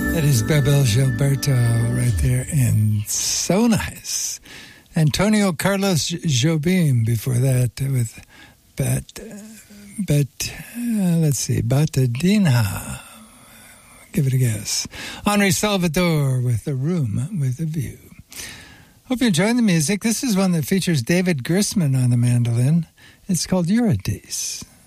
That is Bebel Gilberto right there, and so nice. Antonio Carlos Jobim before that with let's see, Batadinha. Give it a guess. Henri Salvador with A Room with a View. Hope you're enjoying the music. This is one that features David Grisman on the mandolin. It's called Eurydice.